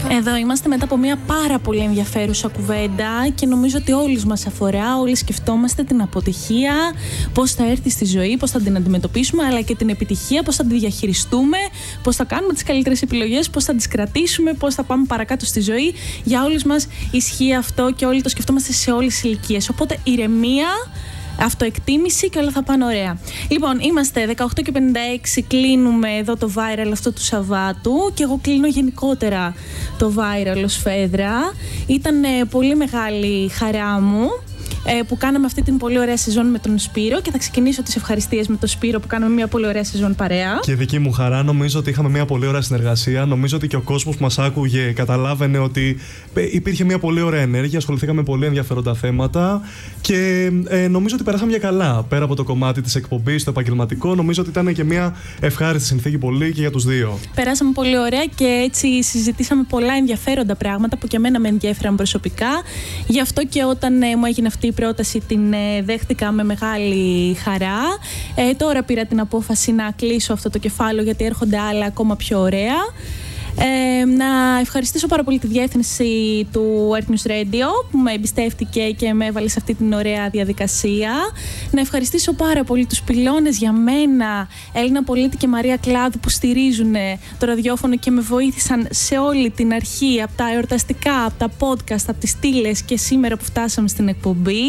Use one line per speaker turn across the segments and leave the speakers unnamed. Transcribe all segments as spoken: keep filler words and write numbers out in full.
Εδώ είμαστε μετά από μια πάρα πολύ ενδιαφέρουσα κουβέντα και νομίζω ότι όλους μας αφορά. Όλοι σκεφτόμαστε την αποτυχία, πώς θα έρθει στη ζωή, πώς θα την αντιμετωπίσουμε, αλλά και την επιτυχία, πώς θα τη διαχειριστούμε, πώς θα κάνουμε τις καλύτερες επιλογές, πώς θα τις κρατήσουμε, πώς θα πάμε παρακάτω στη ζωή. Για όλους μας ισχύει αυτό και όλοι το σκεφτόμαστε σε όλες τις ηλικίες. Οπότε ηρεμία, αυτοεκτίμηση και όλα θα πάνε ωραία. Λοιπόν, είμαστε δεκαοκτώ και πενήντα έξι, κλείνουμε εδώ το viral αυτό του Σαββάτου και εγώ κλείνω γενικότερα το viral ως Φέδρα. Ήταν ε, πολύ μεγάλη χαρά μου ε, που κάναμε αυτή την πολύ ωραία σεζόν με τον Σπύρο και θα ξεκινήσω τις ευχαριστίες με τον Σπύρο που κάναμε μια πολύ ωραία σεζόν παρέα.
Και δική μου χαρά, νομίζω ότι είχαμε μια πολύ ωραία συνεργασία. Νομίζω ότι και ο κόσμος που μας άκουγε καταλάβαινε ότι υπήρχε μια πολύ ωραία ενέργεια, ασχοληθήκαμε με πολύ ενδιαφέροντα θέματα και ε, νομίζω ότι περάσαμε για καλά. Πέρα από το κομμάτι της εκπομπής, το επαγγελματικό, νομίζω ότι ήταν και μια ευχάριστη συνθήκη πολύ και για τους δύο.
Περάσαμε πολύ ωραία και έτσι συζητήσαμε πολλά ενδιαφέροντα πράγματα που και εμένα με ενδιέφεραν προσωπικά. Γι' αυτό και όταν ε, μου έγινε αυτή η πρόταση την ε, δέχτηκα με μεγάλη χαρά. Ε, τώρα πήρα την απόφαση να κλείσω αυτό το κεφάλαιο γιατί έρχονται άλλα ακόμα πιο ωραία. Ε, να ευχαριστήσω πάρα πολύ τη διεύθυνση του Earth News Radio που με εμπιστεύτηκε και με έβαλε σε αυτή την ωραία διαδικασία. Να ευχαριστήσω πάρα πολύ τους πυλώνες για μένα, Έλληνα Πολίτη και Μαρία Κλάδου, που στηρίζουν το ραδιόφωνο και με βοήθησαν σε όλη την αρχή, από τα εορταστικά, από τα podcast, από τις στήλες και σήμερα που φτάσαμε στην εκπομπή.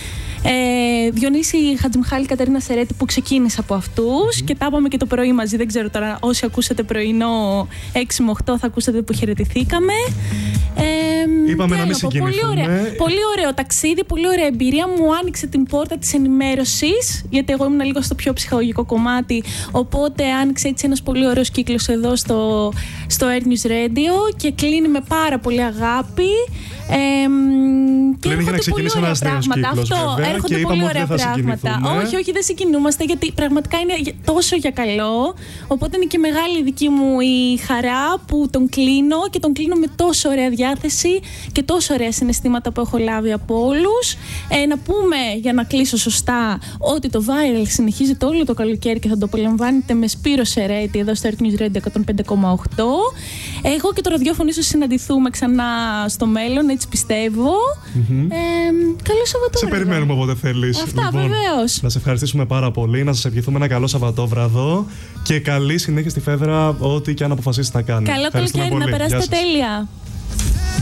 Ε, Διονύση Χατζημιχάλη, Κατερίνα Σερέτη που ξεκίνησε από αυτούς mm. και τα είπαμε και το πρωί μαζί. Δεν ξέρω τώρα όσοι ακούσατε πρωινό έξι με οκτώ θα ακούσατε που χαιρετηθήκαμε. Ε,
Είπαμε να μην συγκινηθούμε.
Πολύ, ωραία, πολύ ωραίο ταξίδι, πολύ ωραία εμπειρία. Μου άνοιξε την πόρτα της ενημέρωσης, γιατί εγώ ήμουν λίγο στο πιο ψυχολογικό κομμάτι. Οπότε άνοιξε έτσι ένας πολύ ωραίος κύκλος εδώ στο, στο Earth News Radio και κλείνει με πάρα πολύ αγάπη. Ε, και
Λένε για να ξεκινήσει ένας νέος κύκλος,
αυτό,
βέβαια,
έρχονται
και
πολύ
είπαμε
ωραία
ότι δεν θα
πράγματα. Όχι, όχι, δεν συγκινούμαστε γιατί πραγματικά είναι τόσο για καλό. Οπότε είναι και μεγάλη δική μου η χαρά που τον κλείνω και τον κλείνω με τόσο ωραία διάθεση και τόσο ωραία συναισθήματα που έχω λάβει από όλους. Ε, να πούμε, για να κλείσω σωστά, ότι το viral συνεχίζεται όλο το καλοκαίρι και θα το απολαμβάνετε με Σπύρο Σερέτη εδώ στο Earth News Radio εκατόν πέντε κόμμα οκτώ. Εγώ και το ραδιόφωνο ίσως συναντηθούμε ξανά στο μέλλον, έτσι πιστεύω.
Mm-hmm.
Ε, καλό Σαββατόβραδο.
Σε περιμένουμε όποτε θέλεις.
Αυτά,
λοιπόν,
βεβαίως.
Να σε ευχαριστήσουμε πάρα πολύ, να σας ευχηθούμε ένα καλό Σαββατόβραδο και καλή συνέχεια στη Φέδρα, ό,τι και αν αποφασίσεις να κάνει.
Καλό καλοκαίρι, να περάσετε τέλεια.